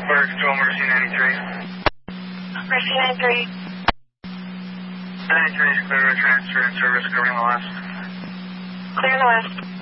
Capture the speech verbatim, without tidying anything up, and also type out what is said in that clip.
Fire Control, Mercy ninety-three. Mercy ninety-three. ninety-three is clear to transfer and service covering the west. Clear the west.